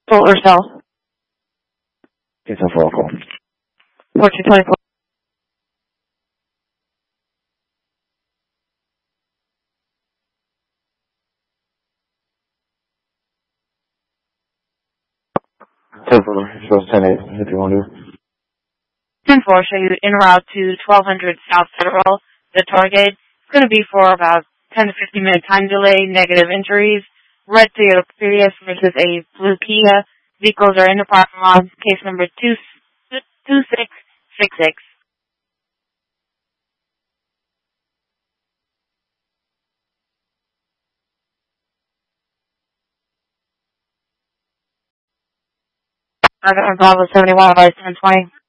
Full or cell? It's a full call. 1424. So 10-8 if you want to. 10-4, show you en route to 1200 South Federal. The target is going to be for about 10 to 15 minute time delay, negative injuries. Red Toyota Prius versus a blue Kia. Vehicles are in the parking lot. Case number 2666. Bravo 71 by 1020.